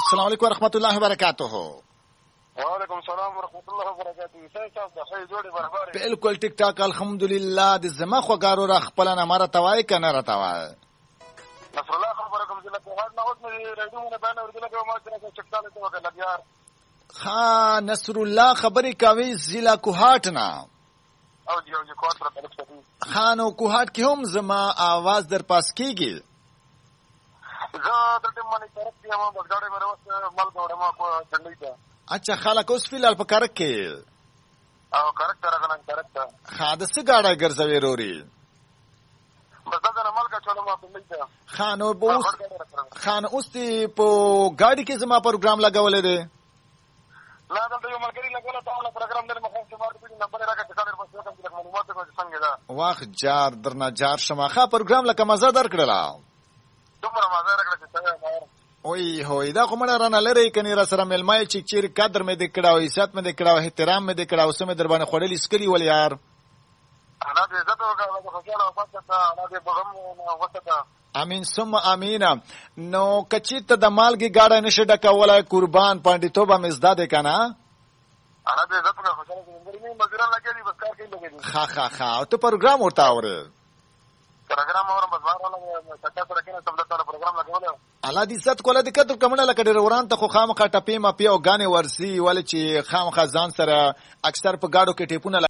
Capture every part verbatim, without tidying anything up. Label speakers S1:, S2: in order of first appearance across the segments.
S1: السلام علیکم ورحمۃ اللہ وبرکاتہ.
S2: وعلیکم السلام ورحمۃ اللہ وبرکاتہ. تاسو ته ښه جوړې برابر.
S1: بالکل ټیک ټاک الحمدلله. د زما خوګارو را خپل نه ماره توای کنه را توای.
S2: نصر الله خبره کوم چې له هغه نه اوس مې راډیو نه بیان ورته لګو ما چې چکتاله ته وکړه بیا.
S1: ها نصر الله خبرې کوي ضلع کوهاټ نه.
S2: او دی او دی کوهاټ سره تعلق لري.
S1: خانو کوهاټ کې هم زما आवाज در پاس کیږي.
S2: زه د دې باندې طرف کې ما بغاړې مې اوس مال غوړم ما کو څنګه ده.
S1: اچھا خلک اوس فیلال په کار کې
S2: او کارکټر غلان کارکټر
S1: حادثه گاډه ګرځوي روري
S2: بس دا نه مال کا چلو ما په لګا
S1: خانو بوس خان اوس تی په گاډي کې زما پروګرام لګولې دي.
S2: لا دا یو ملګری لګول ته ولا پروګرام دې مخه چې مار دې نمبر راکړه چې کار بس کوم چې معلومات کو څنګه ده
S1: واخ جار درنا جار شماخه پروګرام لکه مزه درکړلا
S2: دومره مزه راکړه چې څنګه
S1: اوی هوی دا کومه رانه لری کني را سره ملمای چې چیر قدر مې د کړه او عزت مې د کړه او احترام مې د کړه او سمې در باندې خړلې سکلی ول یار
S2: انا دې عزت وکړه او خوشاله او پاتې انا دې بغم او وسته
S1: امين ثم امين. نو کچیت د مالګي گاډه نشه ډکولای قربان پاندې توبه مزداد کنه
S2: انا دې عزت وکړه خوشاله دې مې مزرا لګېږي بس کار کوي لګېږي
S1: خا خا خا ته پروګرام ورته اوره
S2: پروګرام اورم بس بار ولا سکه سره کینې سم د پروګرام لګول
S1: الله دې عزت کوله دې کتر کمنه لکه ډیر وران ته خو خامخا ټپې ما پی او غانې ورسي ول چې خامخا ځان سره اکثر په گاډو کې ټیپونه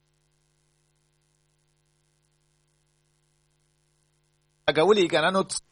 S1: لګولې کنه نو